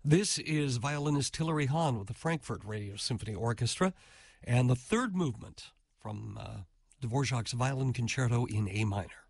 This is violinist Hilary Hahn with the Frankfurt Radio Symphony Orchestra, and the third movement from Dvorak's Violin Concerto in A minor.